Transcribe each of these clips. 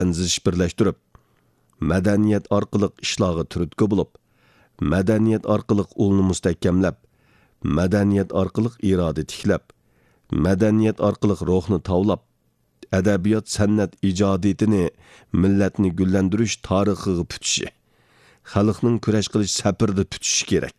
inzish birlashtirib, madaniyat orqali ishlarga turtki bo'lib, madaniyat orqali ulni mustahkamlab, madaniyat orqali iroda tiklab, madaniyat orqali ruhni tavlab, adabiyot san'at ijodiyatini millatni gullantirish tarixiga putishi, xalqning kurash qilish safarida putishi kerak.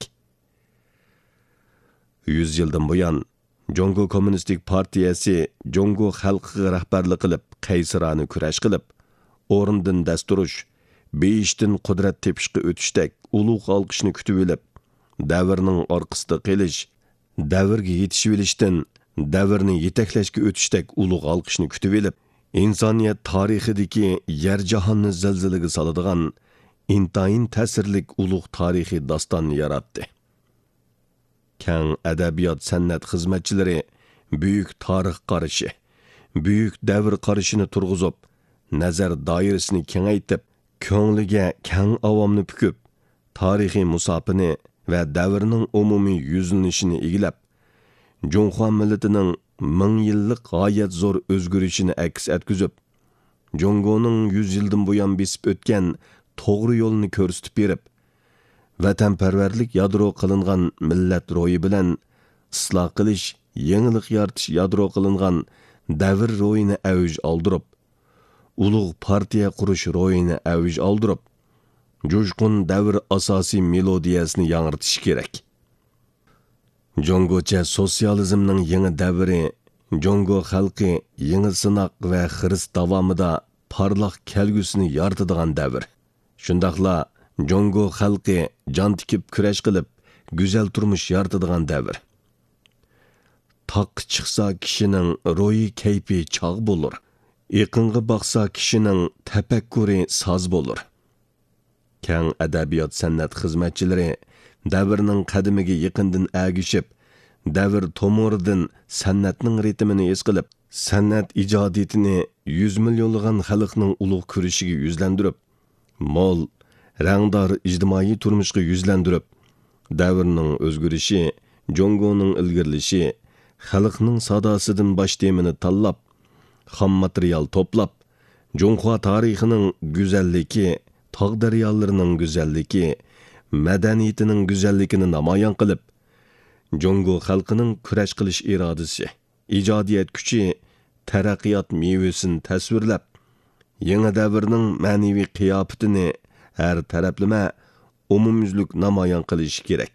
100 yildan buyon Jongo Kommunistik Partiyasi Jongo xalqiga rahbarlik qilib, qaysirona kurash qilib, o'rindan dasturish, beyishdan qudrat tepishga o'tishdek ulug' olqishni kutib olib, davrning orqasida qelish, davrga yetishib olishdan davrni yetaklashga o'tishdek ulug' olqishni kutib olib, insoniyat tarixidagi yer jahonni zilzilaga soladigan intayin ta'sirlik ulug' tarixiy dostonni yaratdi. Kang adabiyot san'at xizmatchilari buyuk tarix qarashi, buyuk davr qarashini turg'izib, nazar doirasini kengaytib, ko'ngliga kang avomni pukib, tarixiy musofini va davrning umumiy yuzlanishini egilab, Jonxo millatining 1000 yillik g'oyat zo'r o'zgarishini aks etkizib, Jongoning 100 yildan buyon besib o'tgan to'g'ri yo'lni ko'rsatib berib, vatanparvarlik yadro qilingan millat ro'yi bilan isloh qilish, yangilik yaratish yadro qilingan davr ro'yini avj oldirib, ulug' partiya qurish ro'yini avj oldirib, jo'shqin davr asosiy melodiyasini yangritish kerak. Jongocha sotsializmning yangi davri, Jongo xalqi yangi sinoq va xiris davomida parlaq kelgusini yaratadigan davr. Shundaqla Jongo xalqi jon tikib kurash qilib, go'zal turmush yaratadigan davr. Taq chiqsa kishining ro'yi kayfi chog' bo'lur. Iqinga baqsa kishining tafakkuri soz bo'lur. Kang adabiyot san'at xizmatchilari davrning qadimiga yaqindan agishib, davr tomoridan san'atning ritmini his qilib, san'at ijodiyatini 100 millionlagan xalqning ulug' kurishiga yuzlandirib, mol, rangdor ijtimoiy turmushga yuzlandirib, davrning o'zgarishi, Jongoning ilgirlishi, xalqning sadosidan bosh temini tanlab, xam material to'plab, Jonxo tarixining go'zalligi, tog' daryolarining go'zalligi, madaniyatining go'zalligini namoyon qilib, Jongo xalqining kurash qilish irodasi, ijodiyat kuchi, taraqqiyot mevasini tasvirlab, yangi davrning ma'naviy qiyofatini har taraflama umumyuzlik namoyon qilish kerak.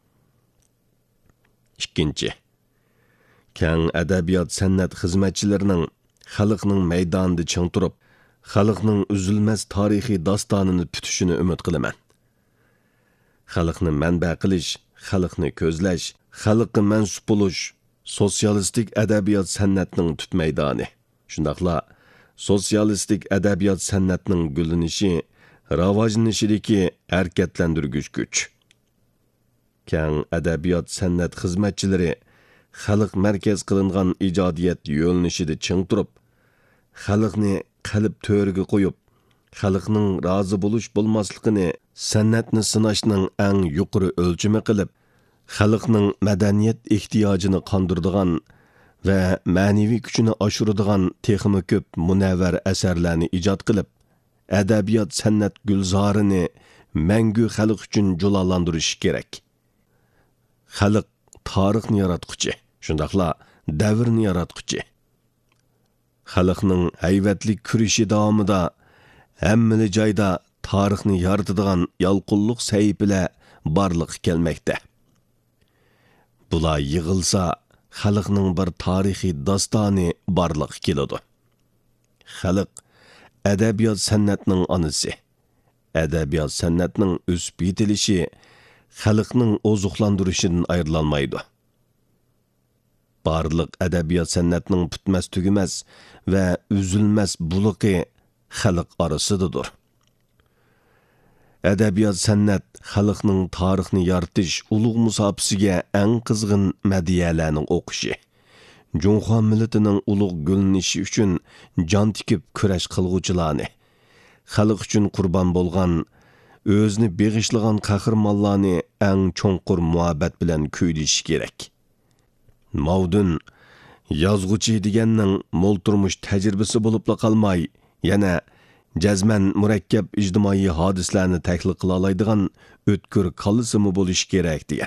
Ikkinchi, kang adabiyot san'at xizmatchilarining xalqning maydonida ching turib, xalqning uzilmas tarixiy dostonini putishini umid qilaman. Xalqni manba qilish, xalqni ko'zlash, xalqqa mansub bo'lish sotsialistik adabiyot san'atning tut maydoni. Shundaqla sotsialistik adabiyot san'atning gullanishi, rivojlanishidagi harakatlantirgich kuch. Kang adabiyot san'at xizmatchilari xalq markaz qilingan ijodiyat yo'llanishida ching turib, xalqni qalb to'riga qo'yib, xalqning rozi bo'lish bo'lmasligini san'atni sinashning eng yuqori o'lchami qilib, xalqning madaniyat ehtiyojini qondiradigan va ma'naviy kuchini oshiradigan texmi ko'p munavvar asarlarni ijod qilib, adabiyot san'at gulzorini mangu xalq uchun jalollantirish kerak. Xalq tarixni yaratquchi, shundaqla davrni yaratquchi. Xalqning hayvatli kurishi davomida hammali joyda tarixni yaratadigan yalqinliq sahifalar barliq kelmoqda. Bular yig'ilsa, xalqning bir tarixiy dostoni barliq keladi. Xalq adabiyot san'atning onasi. Adabiyot san'atning o'sib yetilishi xalqning ozuqlantirishidan ayrilolmaydi. Barliq adabiyot san'atning bitmas tugumas va uzilmas buluqi xalq orasidadir. Adabiyot san'at xalqning tarixni yaratish ulug' musofasiga eng qizg'in madiyalarning o'qishi. Jonxo millatining ulug' gullanishi uchun jon tikib kurash qilg'uvchilarni, xalq uchun qurbon bo'lgan, o'zini beg'ishlagan qahramonlarni eng cho'nqur muhabbat bilan kuydish kerak. Mavdun yozg'uchi deganning mo'l turmush tajribasi bo'libla qolmay, yana jazman murakkab ijtimoiy hodisalarni tahlil qila oladigan o'tkir kallasimi bo'lishi kerak degan.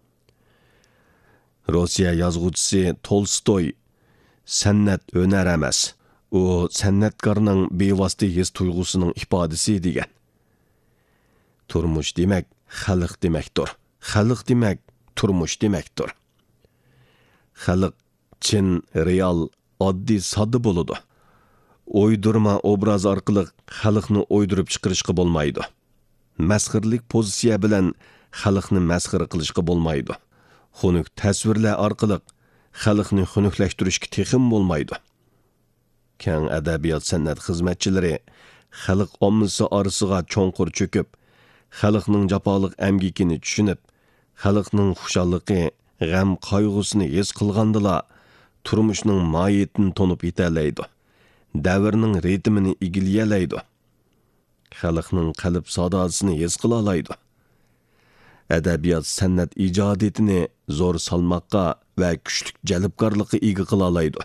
Rossiya yozuvchisi Tolstoy san'at hunar emas, u san'atkorning bevosita his tuyg'usining ifodasi degan. Turmush demak xalq demakdir. Xalq demak turmush demakdir. Xalq chin, real, oddiy, sodda bo'ladi. O'ydurma obraz orqali xalqni o'ydirib chiqarishga bo'lmaydi. Masxirlik pozitsiya bilan xalqni masxir qilishga bo'lmaydi. Xunuk tasvirlar orqali xalqni xunuklashtirishga texim bo'lmaydi. Keng adabiyot san'at xizmatchilari xalq ommasi orasiga cho'nqur cho'kib, xalqning jafoliq amgikini tushunib, xalqning xushalliqi, g'am qayg'usini his qilgandila turmushning mohiyatini tonib yetalaydi. Davrning ritmini igilayalaydi. Xalqning qalb sadosini his qila oladi. Adabiyot san'at ijodiyatini zo'r salmoqqa va kuchli jalbkorlikqa ega qila oladi.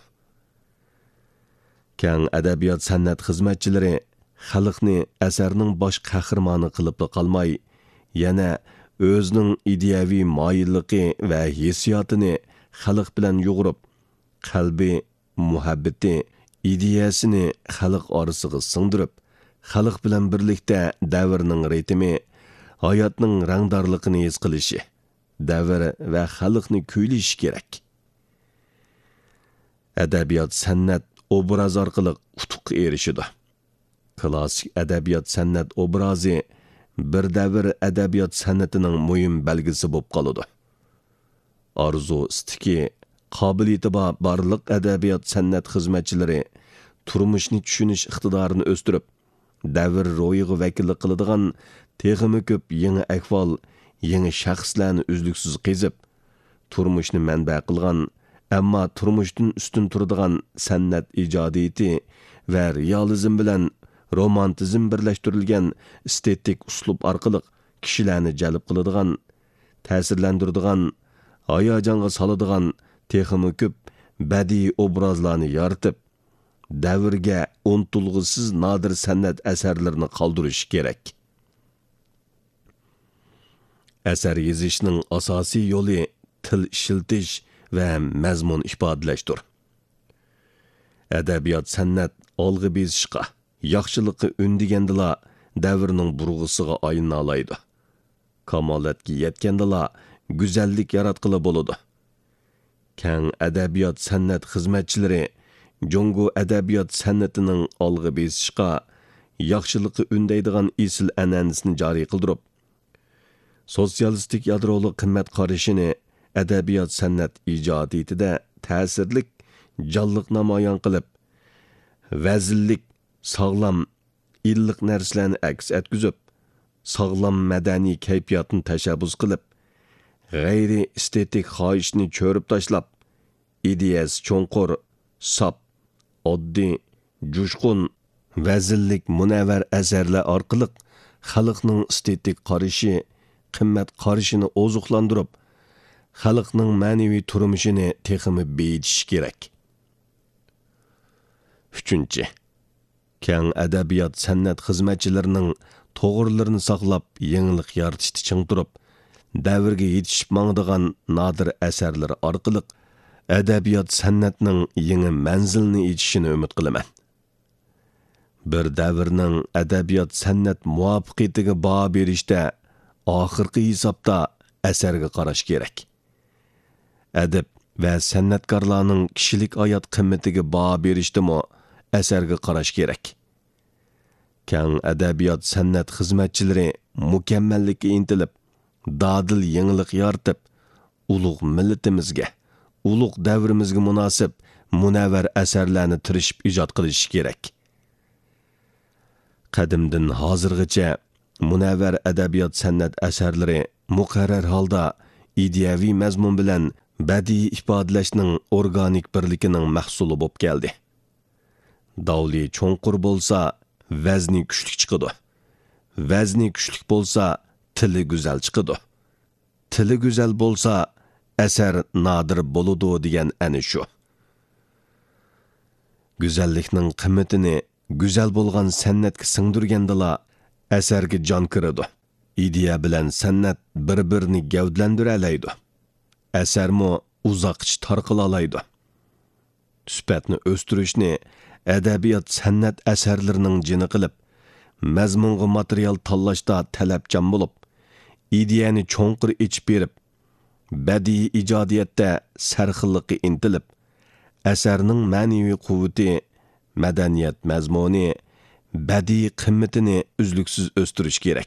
Keng adabiyot san'at xizmatchilari xalqni asarning bosh qahramoni qilib qolmay, yana o'zining ideyaviy moyilligi va hissiyotini xalq bilan yo'g'irib, qalbi, muhabbati, ideyasini xalq orasiga singdirib, xalq bilan birlikda davrning ritmi, hayotning rangdorligini his qilishi, davr va xalqni kuylashi kerak. Adabiyot san'at obraz orqali utuqqa erishidi. Klassik adabiyot san'at obrazi bir davr adabiyot san'atining muhim belgisi bo'lib qoladi. Arzu istiki, qobiliyati barliq adabiyot san'at xizmatchilari turmushni tushunish iqtidorini o'stirib, davr ro'yiga vakillik qiladigan texmi ko'p yangi ahvol, yangi shaxslarni uzluksiz qezib, turmushni manba qilgan, ammo turmushdan ustun turadigan san'at ijodiyati va realizm bilan romantizm birlashtirilgan estetik uslub orqali kishilarni jalb qiladigan, ta'sirlantiradigan, hayajonga soladigan texmi ko'p badiiy obrazlarni yaratib, davrga unutilg'isiz nodir san'at asarlarini qoldirish kerak. Asar yozishning asosiy yo'li til ishiltish va mazmun ifodalashdir. Adabiyot san'at olg'a bezishqa, yaxshilikqa undigandila davrning burg'usiga aylana oladi. Kamolatga yetgandila go'zallik yaratqili bo'ladi. Keng adabiyot san'at xizmatchilari Jongo adabiyot san'atining olg'a besishqa, yaxshilikqa undaydigan esil an'anasini joriy qildirib, sotsialistik yadroli qimmat qarashini adabiyot san'at ijodiyatida ta'sirlik, jonliq namoyon qilib, vazillik, sog'lom, illiq narsalarni aks etkizib, sog'lom madaniy kayfiyatni tashabbus qilib, g'ayri estetik xohishni cho'rib tashlab, ideyasi cho'nqur, sop, oddiy, jushqun, vazillik munavvar asarlar orqali xalqning estetik qarashi, qimmat qarashini ozuqlantirib, xalqning ma'naviy turmushini texmi beyitish kerak. 3. Keng adabiyot san'at xizmatchilarining to'g'rilarini saqlab, yangilik yaratishni ching turib, davrga yetishib mangdigan nodir asarlar orqali adabiyot san'atning yangi manzilni yetishini umid qilaman. Bir davrning adabiyot san'at muvaffaqiyatiga baho berishda oxirgi hisobda asarga qarash kerak. Adab va san'atkorlarning kishilik hayot qimmatiga baho berishdimi asarga qarash kerak. Keng adabiyot san'at xizmatchilari mukammallikka intilib, dadil yangilik yaratib, ulug' millatimizga, ulug' davrimizga munosib munavvar asarlarni tirishib ijod qilish kerak. Qadimdan hozirgacha munavvar adabiyot san'at asarlari muqarrar holda ideyaviy mazmun bilan badiiy ifodalashning organik birligining mahsuli bo'lib keldi. Davli cho'nqur bo'lsa, vazni kuchli chiqadi. Vazni kuchli bo'lsa, tili go'zal chiqadi. Tili go'zal bo'lsa, asar nodir bo'ladi degan ana shu. Go'zallikning qimmatini güzel bo'lgan sannatga singdirgandala asarga jon kiradi. İdeya bilan sannat bir-birini gavdlandiralaydi. Asarmo uzoqcha tarqala oladi. Sifatni o'stirishni adabiyot sannat asarlarining jini qilib, mazmunga material tanlashda talabchan bo'lib, ideyani cho'nqir ichib berib, badiiy ijodiyatda sarxillikka intilib, asarning ma'naviy quvvati, madaniyat mazmuni, badiiy qimmatini uzluksiz o'stirish kerak.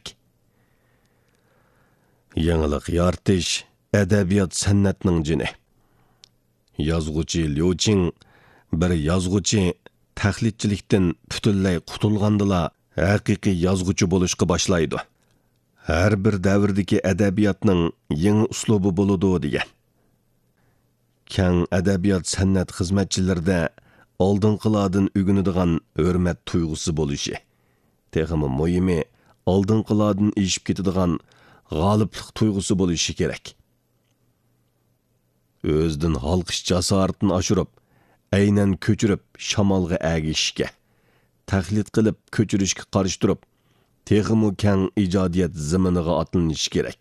Yangilik yaratish adabiyot sannatning jini. Yozg'uchi Liu Qing bir yozg'uchi tahlidchilikdan butunlay qutulgandila haqiqiy yozg'uchi bo'lishga boshlaydi. Har bir davrdagi adabiyotning yangi uslubi bo'ladi degan. Kang adabiyot sannat xizmatchilarida oldinqilardan o'ginadigan hurmat tuyg'usi bo'lishi, texmi muhimi oldinqilardan eshib ketadigan g'oliblik tuyg'usi bo'lishi kerak. O'zdan halqish jasoratini oshirib, aynan ko'chirib shamolga agishishga, tahlid qilib ko'chirishga qarshi turib, texmi kang ijodiyat ziminiga otlanish kerak.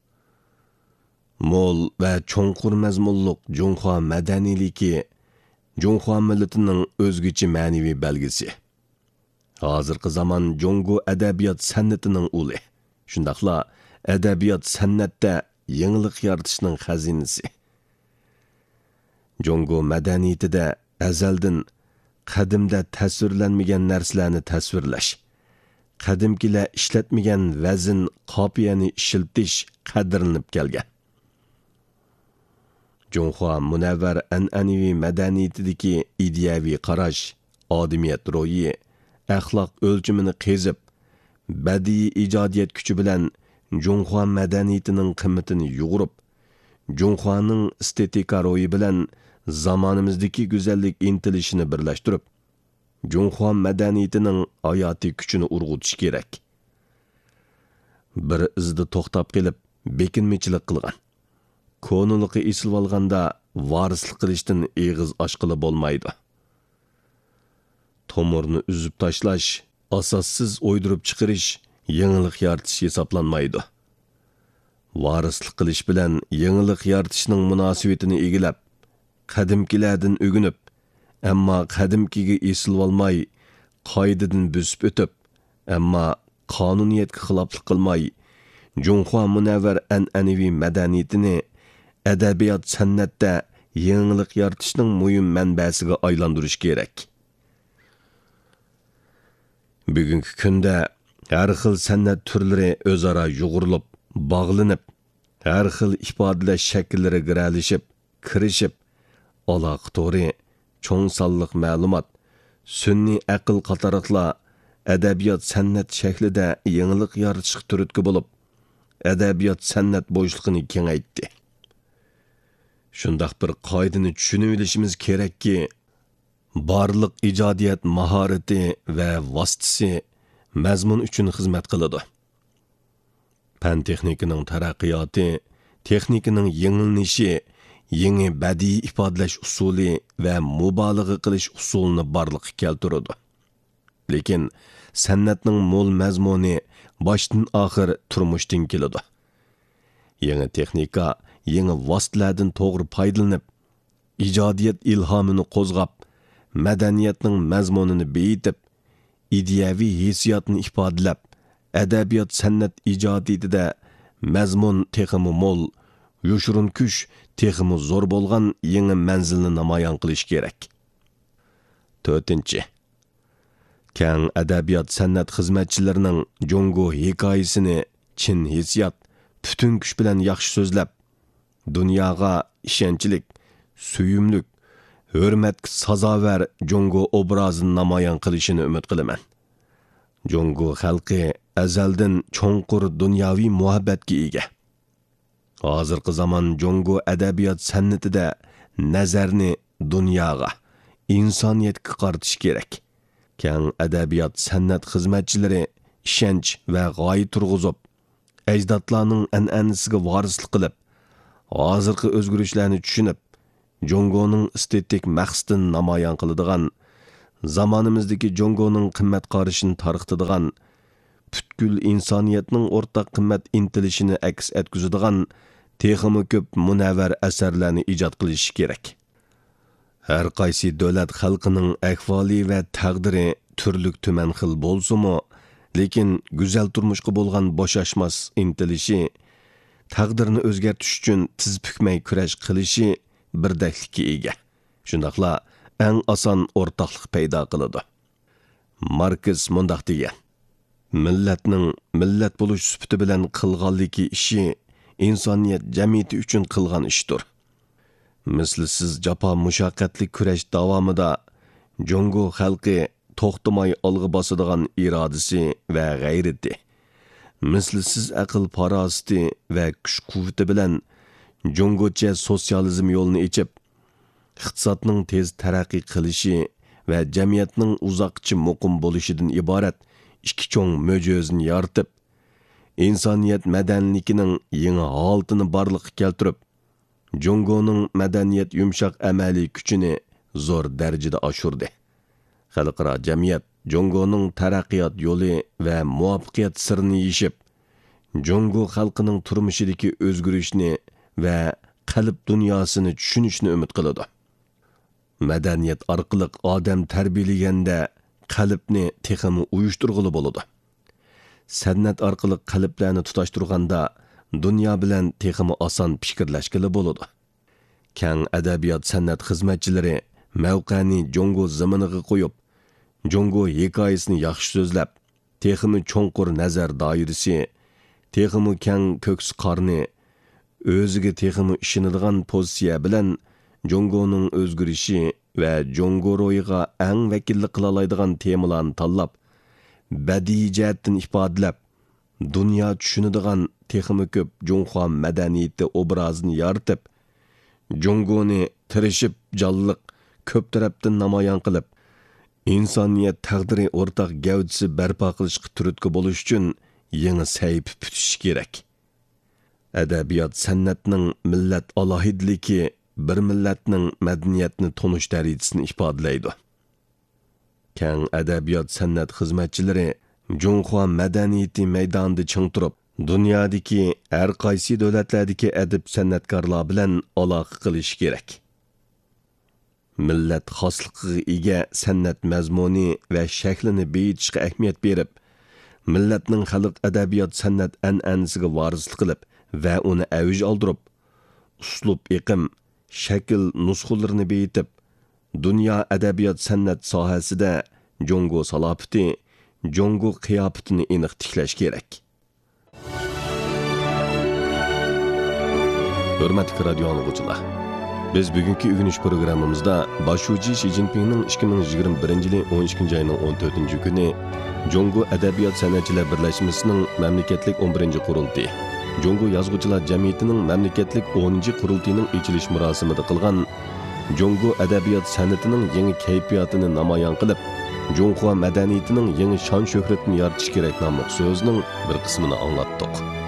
Mo'l va cho'nqur mazmunliq Junxo madaniyligi Junxo millatining o'zgacha ma'naviy belgisi. Hozirgi zamon Jungo adabiyot san'atining uli. Shundaqla adabiyot san'atda yangilik yaratishning xazinasi. Jungo madaniyatida azaldan qadimda tasvirlanmagan narsalarni tasvirlash, qadimkilar ishlatmagan vazn qopiyani ishiltish qadrlanib kelgan. Junxo munavvar an'anaviy madaniyatidagi ideyaviy qarash, odamiyat ro'yi, axloq o'lchimini qezib, badiiy ijodiyat kuchi bilan Junxo madaniyatining qimmatini yug'urib, Junxoning estetika ro'yi bilan zamonimizdagi go'zallik intilishini birlashtirib, Junxo madaniyatining hayotiy kuchini urg'utish kerak. Bir izda to'xtab qilib, bekinmichilik qilgan. Konuluqi isilib olganda varislik qilishdan eg'iz ochqili bo'lmaydi. Tomurni uzib tashlash, asossiz o'ydirib chiqarish, yangilik yaratish hisoblanmaydi. Varislik qilish bilan yangilik yaratishning munosabatini egilab, qadimkilardan o'ginib, ammo qadimkiga esilib olmay, qoidadan buzib o'tib, ammo qonuniyatga xiloflik qilmay, Junxo munavvar an'anaviy madaniyatini adabiyot san'atda yangilik yaratishning muhim manbasiga aylantirish kerak. Bugungi kunda har xil san'at turlari o'zaro yug'urilib, bog'lanib, har xil ifodalash shakllari giralishib, kirishib, aloqa to'ri, cho'ng sonliq ma'lumot, sun'iy aql qatoriqlar adabiyot san'at shaklida yangilik yaratishga turtki bo'lib, adabiyot san'at bo'shlig'ini kengaytdi. Shundaq bir qoidani tushunib olishimiz kerakki, barliq ijodiyat mahorati va vositasi mazmun uchun xizmat qiladi. Fan texnikaning taraqqiyoti, texnikaning yengilnishi, yangi badiiy ifodalash usuli va mubolag'a qilish usulini barliqqa keltiradi. Lekin san'atning mo'l mazmuni boshdan oxir turmushdan keladi. Yangi texnika, yangi vositalardan to'g'ri foydalanib, ijodiyat ilhomini qo'zg'ab, madaniyatning mazmunini beyitib, ideyaviy hissiyotni ifodalab, adabiyot san'at ijodiyatida mazmun texmi mo'l, yoshurun kuch texmi zo'r bo'lgan yangi manzilni namoyon qilish kerak. 4. Kang adabiyot san'at xizmatchilarining Jungo hikoyasini chin hissiyot, butun kuch bilan yaxshi so'zlab, dunyoga ishonchlik, suyumlik, hurmatga sazovar Jungo obrazini namoyon qilishini umid qilaman. Jungo xalqi azaldan cho'nqur dunyoviy muhabbatga ega. Hozirgi zamon Jungo adabiyot san'atida nazarni dunyoga, insoniyatga qaratish kerak. Kang adabiyot san'at xizmatchilari ishonch va g'oya turg'izib, ajdodlarning an'anasiga varislik qilib, hozirgi o'zgarishlarni tushunib, Jungoning estetik maqsadini namoyon qiladigan zamonimizdagi Jongoning qimmat qarishini tarqitadigan, butkul insoniyatning o'rtaq qimmat intilishini aks etkazadigan texmi ko'p munavvar asarlarni ijod qilish kerak. Har qaysi davlat xalqining ahvoli va taqdiri turlik tuman xil bo'lsa-mu, lekin go'zal turmushga bo'lgan bo'shashmas intilishi, taqdirni o'zgartirish uchun tiz bukmay kurash qilishi birdaklikka ega. Shundaqla eng oson o'rtoqlik paydo qiladi. Marks mundaq degan: millatning millat bo'lish sifati bilan qilganligi ishi insoniyat jamiyati uchun qilgan ishdir. Mislsiz jafo mushaqqatli kurash davomida Jongo xalqi to'xtamay olg'a bosadigan irodasi va g'ayrati, mislsiz aql farosati va kuch-quvvati bilan Jongocha sotsializm yo'lini ochib, iqtisodning tez taraqqiy qilishi va jamiyatning uzoqcha muqim bo'lishidan iborat ikki cho'ng mo'jizani yaratib, insoniyat madaniyatining yangi holatini barliqqa keltirib, Jongoning madaniyat yumshoq amaliy kuchini zo'r darajada oshirdi. Xalqaro jamiyat Jongoning taraqqiyot yo'li va muvaffaqiyat sirini yeshib, Jongo xalqining turmushidagi o'zgarishni va qalb dunyosini tushunishni umid qiladi. Madaniyat orqali odam tarbiyalaganda qalbni texmi uyushtirg'ili bo'ladi. San'at orqali qalblarni tutashtirganda dunyo bilan texmi oson fikrlashgili bo'ladi. Kang adabiyot san'at xizmatchilari mavqani Jongo zaminiga qo'yib, Jongo hikoyasini yaxshi so'zlab, texmi cho'nqur nazar doirasi, texmi kang ko'ks qorni, o'ziga texmi ishonadigan pozitsiya bilan Jongoning o'zgarishi va Jongo ro'yiga eng vakillik qila oladigan temalarni tanlab, badiiy jihatdan ifodalab, dunyo tushunadigan texmi ko'p Jongo madaniyati obrazini yaratib, Jongoni tirishib jonliq ko'p tarafdan namoyon qilib, insoniyat taqdiri o'rtaq gavdasi barpo qilishga turtki bo'lish uchun yangi sayfi putish kerak. Adabiyot san'atning millat alohidligi bir millatning madaniyatni tonish darajasini ifodalaydi. Kang adabiyot san'at xizmatchilari Jongo madaniyati maydonida ching turib, dunyodagi har qaysi davlatlardagi adib san'atkorlar bilan aloqa qilish kerak. Millat xosligiga ega san'at mazmuni va shaklini beyitishga ahamiyat berib, millatning xalq adabiyot san'at an'anasiga varislik qilib va uni avj oldirib, uslub iqim, shakl nusxalarini beyitib, dunyo adabiyot san'at sohasida Jongo salofati, Jongo qiyofatini aniq tiklash kerak. Hurmatli radio anglag'uchilar, biz bugungi o'rganish programmamizda boshlovchi Xi Jinpingning 2021-yil 12-oyning 14-kuni Jongo adabiyot san'atchilar birlashmasining mamlakatlik 11-qurultiyi, Jongo yozuvchilar jamiyatining mamlakatlik 10-qurultiyining ochilish marosimida qilgan Jongo adabiyot san'atining yangi kayfiyatini namoyon qilib, Jongo madaniyatining yangi shon-shuhratini yaratish kerak nomli so'zning bir qismini anglatdik.